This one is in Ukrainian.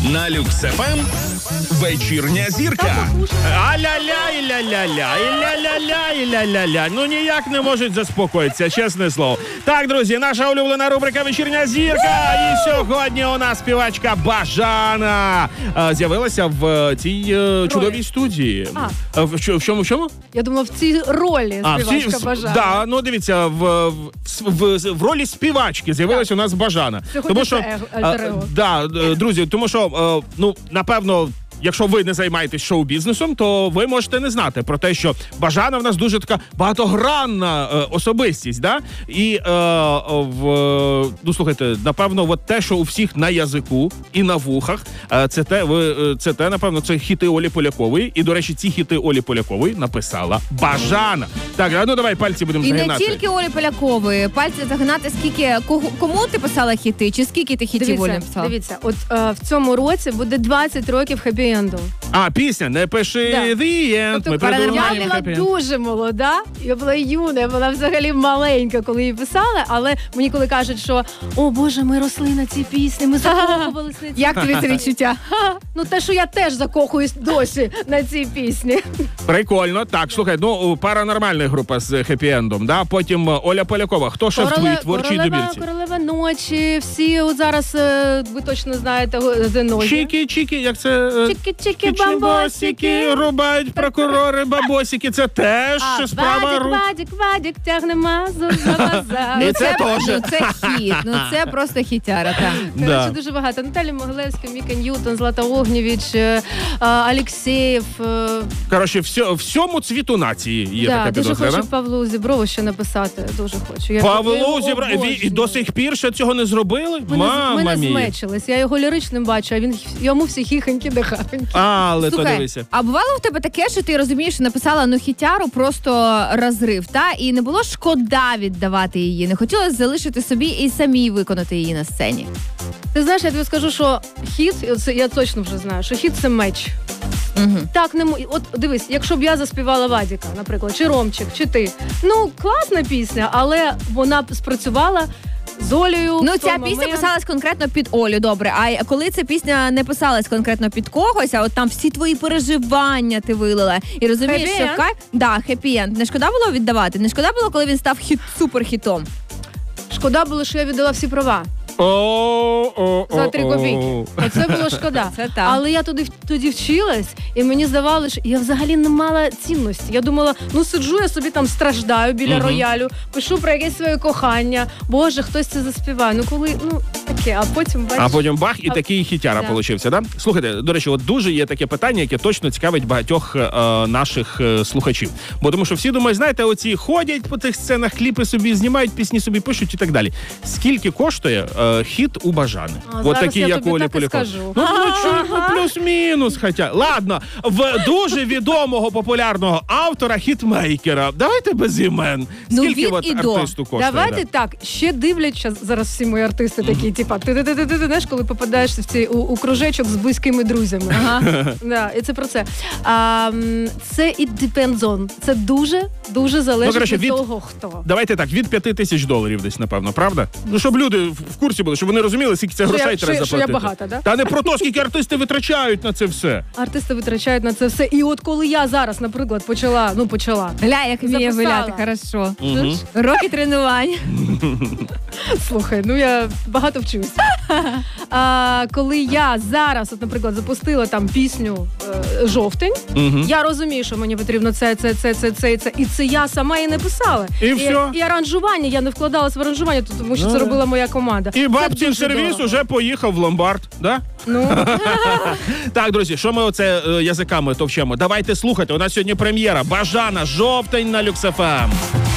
На Люкс ФМ вечірня зірка. А-ля-ля, і-ля-ля-ля, і-ля-ля-ля, і-ля-ля-ля. Ну ніяк не можуть заспокоїтися, чесне слово. Так, друзі, наша улюблена рубрика «Вечірня зірка». І сьогодні у нас співачка Бажана з'явилася в цій чудовій студії. В чому? Я думала, в цій ролі співачка Бажана. Да, ну дивіться, в ролі співачки з'явилася у нас Бажана. Тому що друзі, тому що, напевно, якщо ви не займаєтесь шоу-бізнесом, то ви можете не знати про те, що Бажана в нас дуже така багатогранна особистість, да? І, слухайте, напевно, от те, що у всіх на язику і на вухах, це те, напевно, це хіти Олі Полякової. І, до речі, ці хіти Олі Полякової написала Бажана. Так, давай пальці будемо загинати. І не тільки Олі Полякової. Пальці загинати, скільки, кому ти писала хіти, чи скільки ти хітів Олі написала? Дивіться, от в цьому році буде 20 років хеппі-енду. Пісня «Не пиши the end». Тобто, я була дуже молода, я була юна, я була взагалі маленька, коли її писали, але мені коли кажуть, що «О, Боже, ми росли на цій пісні, ми закохувалися на цій пісні». Як тобі це відчуття? Те, що я теж закохуюсь досі на цій пісні. Прикольно. Так, слухай, паранормальна група з хеппі-ендом, да? Потім Оля Полякова. Хто ще в твоїй творчій добірці? Королева ночі, всі от зараз, ви точно знаєте, The Noise. Чікі, як це? Чікі, бабосики. Рубають прокурори, бабосики. Це теж справа рук. Вадик, тягне мазу за глаза. І це теж. Це хіт, це просто хітяра, так. Коротше, дуже багато. Наталя Могилевська, Міка Ньютон, Злата Огнєвіч, Алексєєв. Коротше, всьому цвіту нації є така підозра. Дуже хочу Павлу Зіброву ще написати, дуже хочу. Павлу Зіброву? І до сих пір ще цього не зробили? Ми не змечились. Я його ліричним бачу, а йому всі хіхоньки да хахоньки. Але то дивися. А бувало в тебе таке, що ти розумієш, що написала хітяру просто розрив, і не було шкода віддавати її, не хотілося залишити собі і самій виконати її на сцені? Ти знаєш, я тобі скажу, що хіт, я точно вже знаю, що хіт – це меч. Угу. Так, от дивись, якщо б я заспівала Вадіка, наприклад, чи Ромчик, чи ти. Класна пісня, але вона б спрацювала з Олею. Ця пісня писалась конкретно під Олю, добре. А коли ця пісня не писалась конкретно під когось, а от там всі твої переживання ти вилила. І розумієш, що хеппі-енд. Не шкода було віддавати? Не шкода було, коли він став суперхітом? Шкода було, що я віддала всі права. За 3 копійки. Оце було шкода. Але я тоді вчилась, і мені здавалося, що я взагалі не мала цінності. Я думала, сиджу, я собі там страждаю біля роялю, пишу про якесь своє кохання. Боже, хтось це заспіває. Таке, а потім бах, і такий хітяра получився, да? Слухайте, до речі, от дуже є таке питання, яке точно цікавить багатьох наших слухачів. Бо тому що всі думають, знаєте, оці ходять по тих сценах, кліпи собі знімають, пісні собі пишуть і так далі. Скільки коштує хіт у Бажани? От такі, як Олі Полякова. Плюс-мінус, Ладно, в дуже відомого популярного автора, хітмейкера. Давайте без імен. Скільки артисту коштує? Давайте так, ще дивляться, зараз всі мої артисти такі, ти знаєш, коли попадаєш в цей у кружечок з близькими друзями. І це про це. Це it depends on. Це дуже залежить від того, хто. Давайте так, від $5,000 десь, напевно, правда? Щоб люди в курсі були, щоб вони розуміли, скільки це грошей треба заплатити. Що я багата, да? Та не про те, скільки артисти витрачають на це все. Артисти витрачають на це все. І от коли я зараз, наприклад, почала. Гля, як вміє виляти, хорошо. Роки тренувань. Слухай, я багато вчусь. Коли я зараз, наприклад, запустила там пісню «Жовтень», я розумію, що мені потрібно це. І це я сама і не писала. І аранжування, я не вкладалась в аранжування, тому що це робила моя команда. І бабців сервіс уже поїхав в ломбард, да? Так, друзі, що ми оце язиками товчемо? Давайте слухати, у нас сьогодні прем'єра. Бажана, «Жовтень» на Люкс ФМ.